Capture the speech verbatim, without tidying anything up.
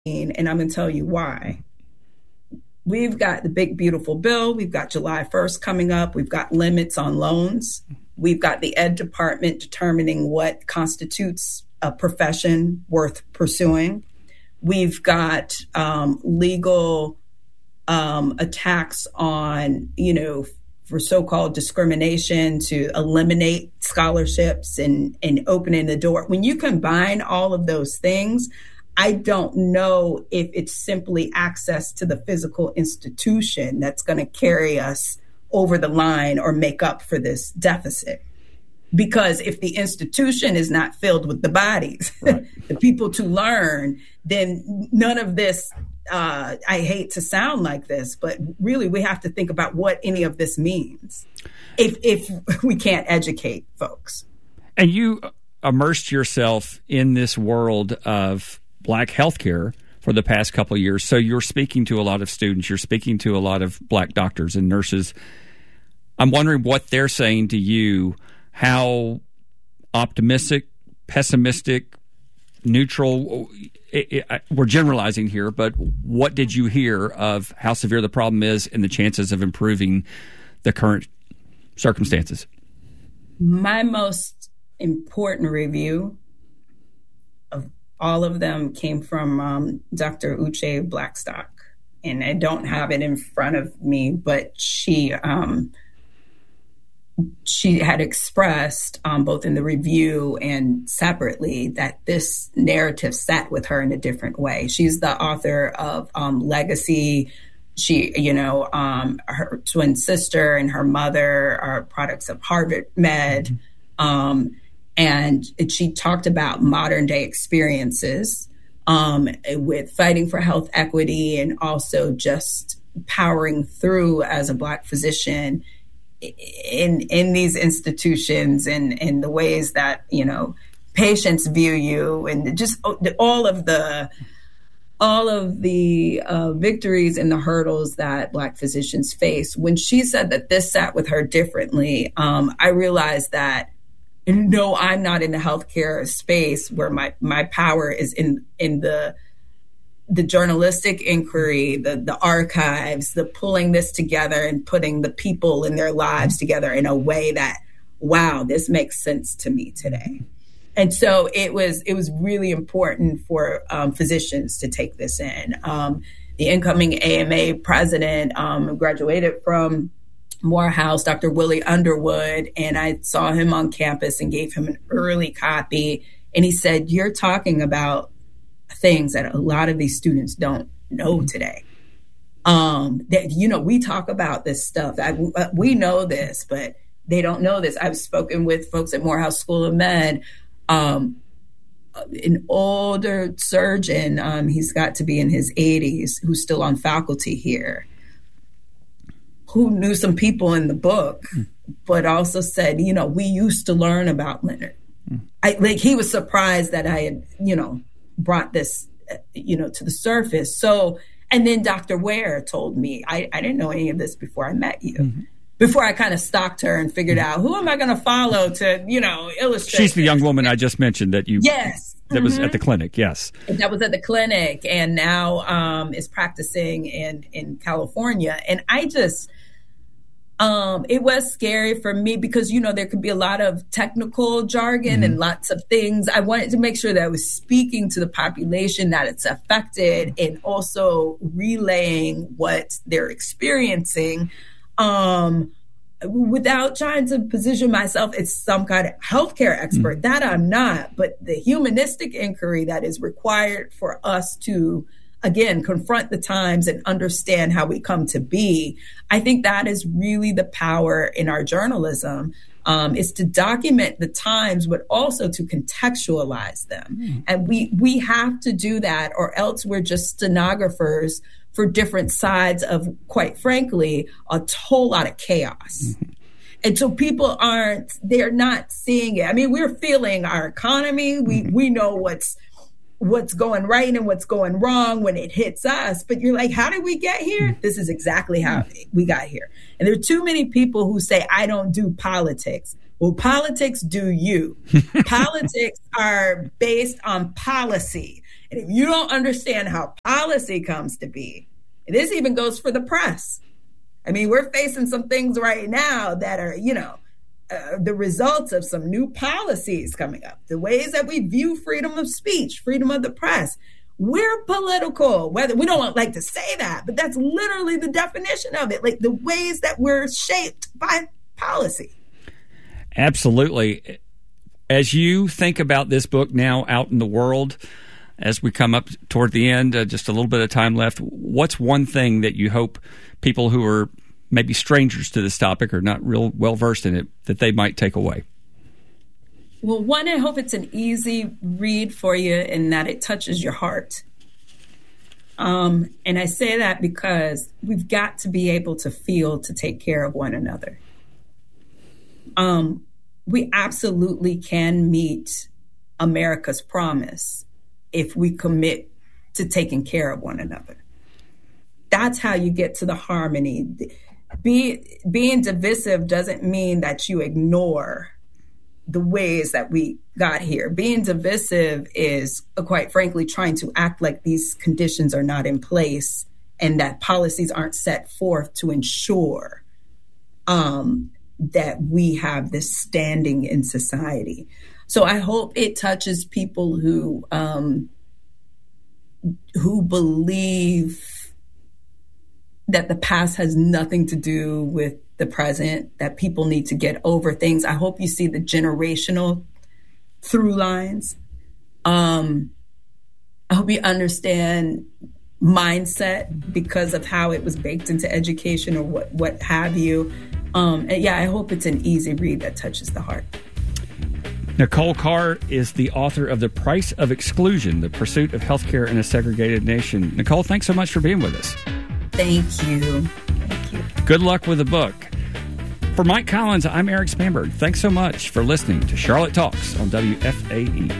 And I'm going to tell you why. We've got the big, beautiful bill. We've got July first coming up. We've got limits on loans. We've got the Ed Department determining what constitutes a profession worth pursuing. We've got um, legal um, attacks on, you know, for so-called discrimination to eliminate scholarships and, and opening the door. When you combine all of those things, I don't know if it's simply access to the physical institution that's going to carry us over the line or make up for this deficit. Because if the institution is not filled with the bodies, right. the people to learn, then none of this, uh, I hate to sound like this, but really we have to think about what any of this means if if we can't educate folks. And you immersed yourself in this world of Black healthcare for the past couple of years. So you're speaking to a lot of students. You're speaking to a lot of Black doctors and nurses. I'm wondering what they're saying to you. How optimistic, pessimistic, neutral, it, it, we're generalizing here, but what did you hear of how severe the problem is and the chances of improving the current circumstances? My most important review of all of them came from um, Doctor Uche Blackstock, and I don't have it in front of me, but she... Um, She had expressed, um, both in the review and separately, that this narrative sat with her in a different way. She's the author of um, Legacy. She, you know, um, her twin sister and her mother are products of Harvard Med. Mm-hmm. Um, and she talked about modern day experiences um, with fighting for health equity and also just powering through as a Black physician in in these institutions and in the ways that, you know, patients view you, and just all of the all of the uh, victories and the hurdles that Black physicians face. When she said that this sat with her differently, um, I realized that no, I'm not in the healthcare space where my my power is in in the the journalistic inquiry, the the archives, the pulling this together and putting the people in their lives together in a way that, wow, this makes sense to me today. And so it was it was really important for um, physicians to take this in. Um, the incoming A M A president um, graduated from Morehouse, Doctor Willie Underwood, and I saw him on campus and gave him an early copy. And he said, "You're talking about things that a lot of these students don't know today. Um, that, you know, we talk about this stuff. I, we know this, but they don't know this." I've spoken with folks at Morehouse School of Med, um, an older surgeon, um, he's got to be in his eighties, who's still on faculty here, who knew some people in the book, mm. but also said, you know, we used to learn about Leonard. Mm. I, like, he was surprised that I had, you know, brought this, you know, to the surface. So, and then Doctor Ware told me, I, I didn't know any of this before I met you. Mm-hmm. Before I kind of stalked her and figured mm-hmm. out, who am I going to follow to, you know, illustrate? She's the young woman I just mentioned that you, yes, that mm-hmm. was at the clinic. Yes. That was at the clinic and now um, is practicing in, in California. And I just, Um, it was scary for me because, you know, there could be a lot of technical jargon mm-hmm. and lots of things. I wanted to make sure that I was speaking to the population that it's affected and also relaying what they're experiencing um, without trying to position myself as some kind of healthcare expert. Mm-hmm. That I'm not. But the humanistic inquiry that is required for us to, again, confront the times and understand how we come to be. I think that is really the power in our journalism, um, is to document the times, but also to contextualize them. Mm. And we we have to do that, or else we're just stenographers for different sides of, quite frankly, a whole lot of chaos. Mm-hmm. And so people aren't, they're not seeing it. I mean, we're feeling our economy. We mm-hmm. we know what's what's going right and what's going wrong when it hits us. But you're like, how did we get here? This is exactly how we got here. And there are too many people who say, I don't do politics. Well, politics do you. Politics are based on policy. And if you don't understand how policy comes to be, and this even goes for the press. I mean, we're facing some things right now that are, you know, uh, the results of some new policies coming up, the ways that we view freedom of speech, freedom of the press. We're political, whether we don't like to say that, but that's literally the definition of it, like the ways that we're shaped by policy. Absolutely. As you think about this book now out in the world, as we come up toward the end, uh, just a little bit of time left, what's one thing that you hope people who are maybe strangers to this topic or not real well versed in it, that they might take away? Well, one, I hope it's an easy read for you and that it touches your heart. Um, and I say that because we've got to be able to feel to take care of one another. Um, we absolutely can meet America's promise if we commit to taking care of one another. That's how you get to the harmony. Be, being divisive doesn't mean that you ignore the ways that we got here. Being divisive is, uh, quite frankly, trying to act like these conditions are not in place and that policies aren't set forth to ensure um, that we have this standing in society. So I hope it touches people who um, who believe that the past has nothing to do with the present, that people need to get over things. I hope you see the generational through lines. Um, I hope you understand mindset because of how it was baked into education or what, what have you. Um, and yeah, I hope it's an easy read that touches the heart. Nicole Carr is the author of The Price of Exclusion, The Pursuit of Healthcare in a Segregated Nation. Nicole, thanks so much for being with us. Thank you. Thank you. Good luck with the book. For Mike Collins, I'm Eric Spanberg. Thanks so much for listening to Charlotte Talks on W F A E.